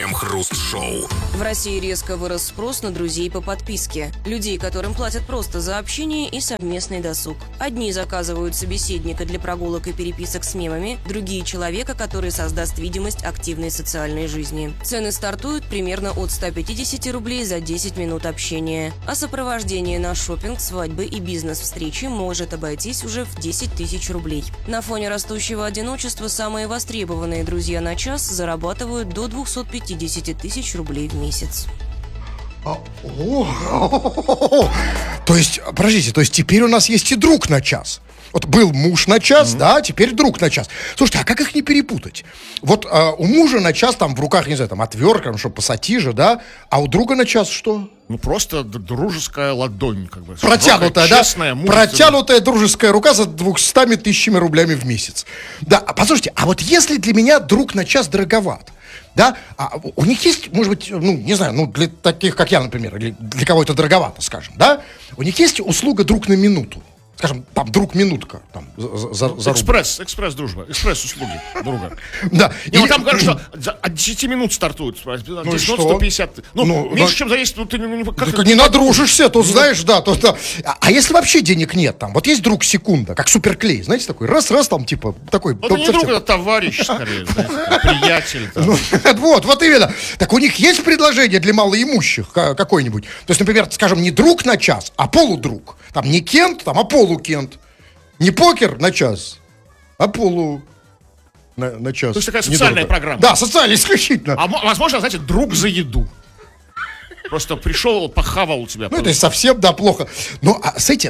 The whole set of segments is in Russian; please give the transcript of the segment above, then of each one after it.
Крем-хруст-шоу. В России резко вырос спрос на друзей по подписке. Людей, которым платят просто за общение и совместный досуг. Одни заказывают собеседника для прогулок и переписок с мемами, другие — человека, который создаст видимость активной социальной жизни. Цены стартуют примерно от 150 рублей за 10 минут общения. А сопровождение на шопинг, свадьбы и бизнес-встречи может обойтись уже в 10 тысяч рублей. На фоне растущего одиночества самые востребованные друзья на час зарабатывают до 250 тысяч рублей в месяц. То есть, подождите, то есть теперь у нас есть и друг на час. Вот был муж на час, да, теперь друг на час. Слушайте, а как их не перепутать? Вот у мужа на час там в руках, не знаю, там отвертка, чтобы пассатижи, да, а у друга на час что? Ну, просто дружеская ладонь, как бы. Протянутая, да? Честная, Протянутая дружеская рука за 200 тысячами рублями в месяц. Да, а послушайте, а вот если для меня друг на час дороговат, да, а у них есть, может быть, ну, не знаю, ну, для таких, как я, например, или для кого это дороговато, скажем, да, у них есть услуга друг на минуту. Скажем, там, друг-минутка. Там, за экспресс-дружба. Экспресс-услуги друга. Да. Или там говорят, что от 10 минут стартует. Ну 10 минут 150. Меньше, чем за 10 минут ты не надружишься, то знаешь, да. А если вообще денег нет там? Вот есть друг секунда, как суперклей, знаете, такой раз, там, типа, такой... Это не друг, это товарищ, скорее, приятель. Вот именно. Так у них есть предложение для малоимущих какое-нибудь? То есть, например, скажем, не друг на час, а полудруг. Там не Кент, там, а полукент. Не покер на час, а на час. То есть такая социальная программа. Да, социальная исключительно. А возможно, знаете, друг за еду. Просто пришел, похавал у тебя. Ну, это совсем, да, плохо. Ну, смотрите,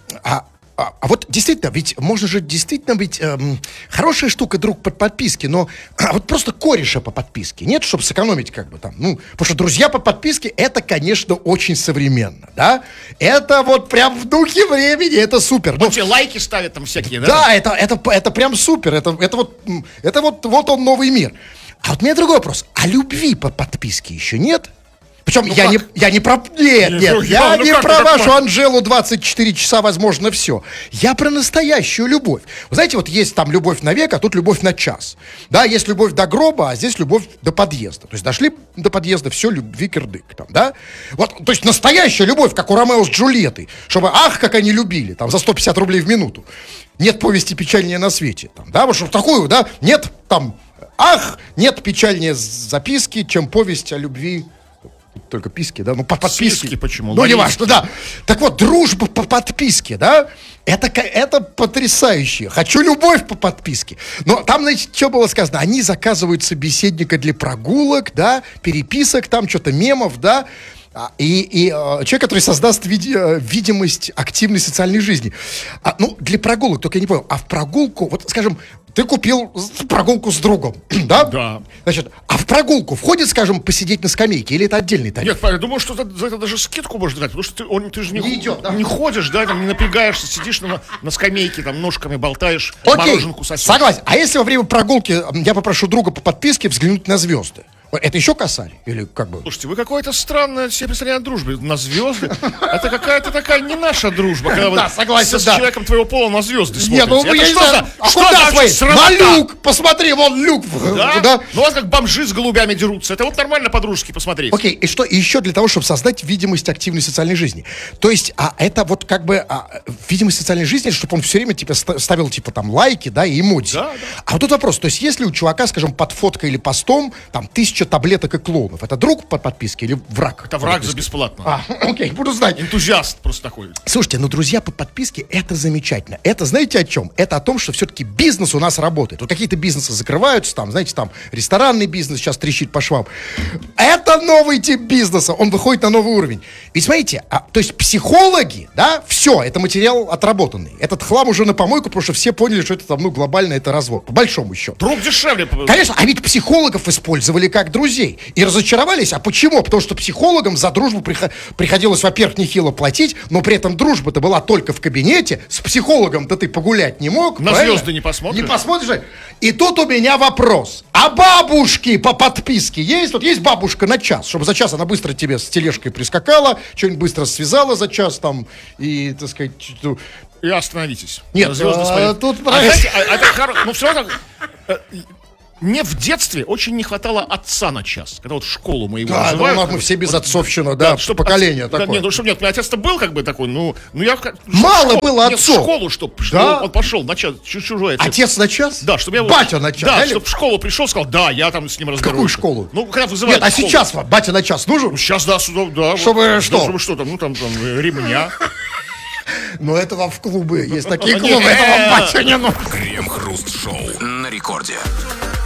а вот действительно, ведь можно же действительно быть хорошая штука друг по подписке, но вот просто кореша по подписке. Нет, чтобы сэкономить как бы там. Ну, потому что друзья по подписке, это, конечно, очень современно, да? Это вот прям в духе времени, это супер. Вот тебе лайки ставят там всякие, да? Да, это прям супер. Это вот он новый мир. А вот у меня другой вопрос. А любви по подписке еще нет? Причем я не про... Нет, я не про вашу Анжелу 24 часа, возможно, все. Я про настоящую любовь. Вы знаете, вот есть там любовь на век, а тут любовь на час. Да, есть любовь до гроба, а здесь любовь до подъезда. То есть дошли до подъезда, все, любви кирдык там, да? Вот, то есть настоящая любовь, как у Ромео с Джульеттой. Чтобы, как они любили, там, за 150 рублей в минуту. Нет повести печальнее на свете. Там, да, вот чтобы такую, да, нет там, нет печальнее записки, чем повесть о любви. Только писки, да? Ну, по подписке. Сиски почему? Ну, не важно, да. Так вот, дружба по подписке, да? Это потрясающе. Хочу любовь по подписке. Но там, значит, что было сказано? Они заказывают собеседника для прогулок, да, переписок, там что-то мемов, да. И человек, который создаст видимость активной социальной жизни. Ну, для прогулок, только я не понял. А в прогулку, вот, скажем, ты купил прогулку с другом, да? Да. Значит, а в прогулку входит, скажем, посидеть на скамейке, или это отдельный тариф? Нет, я думаю, что за это даже скидку можно дать, потому что ты же не ходишь, да, там не напрягаешься, сидишь на скамейке, там ножками болтаешь, мороженку сосешь. Согласен. А если во время прогулки я попрошу друга по подписке взглянуть на звезды? Это еще косарь? Или как бы? Слушайте, вы какое-то странное себе представление о дружбе. На звезды? Это какая-то такая не наша дружба, когда да, вы согласен, с человеком твоего пола на звезды смотрите. Нет, ну, это что за... А куда смотреть? На люк! Посмотри, вон люк. Да? Ну, вот как бомжи с голубями дерутся. Это вот нормально по-дружески посмотреть. Окей, и что еще для того, чтобы создать видимость активной социальной жизни? То есть, это вот как бы видимость социальной жизни, чтобы он все время типа ставил типа там лайки, да, и эмодзи. Да. А вот тут вопрос, то есть, если у чувака, скажем, под фоткой или постом там 1000 таблеток и клонов, это друг по подписке или враг? Это враг за бесплатно. Окей, буду знать. Энтузиаст просто такой. Слушайте, ну, друзья по подписке, это замечательно. Это знаете о чем? Это о том, что все-таки бизнес у нас работает. Вот какие-то бизнесы закрываются, там, знаете, там, ресторанный бизнес сейчас трещит по швам. Это новый тип бизнеса, он выходит на новый уровень. Ведь смотрите, то есть психологи, да, все, это материал отработанный. Этот хлам уже на помойку, потому что все поняли, что это там, ну, глобально это развод, по большому счету. Друг дешевле. Конечно, а ведь психологов использовали как друзей. И разочаровались. А почему? Потому что психологам за дружбу приходилось, во-первых, нехило платить, но при этом дружба-то была только в кабинете. С психологом-то ты погулять не мог. На правильно? звезды не посмотришь. Не посмотришь. И тут у меня вопрос. А бабушки по подписке есть? Вот есть бабушка на час, чтобы за час она быстро тебе с тележкой прискакала, что-нибудь быстро связала за час там и, так сказать... И остановитесь. Нет, звезды тут... знаете, ну, все равно... мне в детстве очень не хватало отца на час. Когда вот в школу мы его Да, называют. ну, мы все безотцовщина, да, поколение Да, такое. нет, ну, чтобы нет, у меня отец-то был как бы такой, я... Мало было нет, отцов. в школу, чтобы Да? он пошел на час, чужой отец. Отец на час? Да, чтобы я... Батя на час? Да, или- чтобы в школу пришел, сказал, да, я там с ним разберусь. Какую школу? Ну, когда вызывают Нет, а в школу. сейчас вам батя на час нужен? Сейчас, да, да. Чтобы вот, что? Да, чтобы что там, там ремня. Но это вам в клубы. Есть такие Нет. клубы, это вам батя не нужен. Крем-хруст-шоу на рекорде.